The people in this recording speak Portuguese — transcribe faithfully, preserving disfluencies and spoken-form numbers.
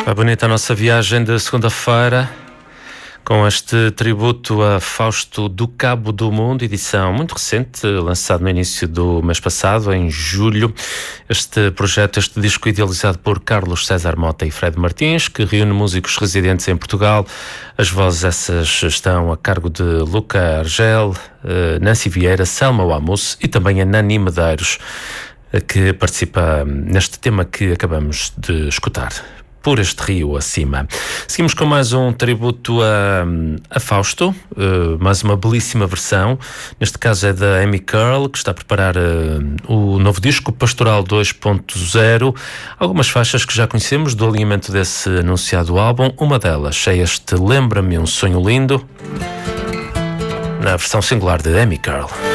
Está bonita a nossa viagem de segunda-feira, com este tributo a Fausto do Cabo do Mundo, edição muito recente, lançado no início do mês passado, em julho. Este projeto, este disco idealizado por Carlos César Mota e Fred Martins, que reúne músicos residentes em Portugal. As vozes essas estão a cargo de Luca Argel, Nancy Vieira, Selma Wamus e também a Nani Medeiros, que participa neste tema que acabamos de escutar. Por este rio acima. Seguimos com mais um tributo a, a Fausto, uh, mais uma belíssima versão. Neste caso é da Amy Curl, que está a preparar uh, o novo disco Pastoral dois ponto zero. Algumas faixas que já conhecemos do alinhamento desse anunciado álbum. Uma delas é este Lembra-me um Sonho Lindo, na versão singular de Amy Curl.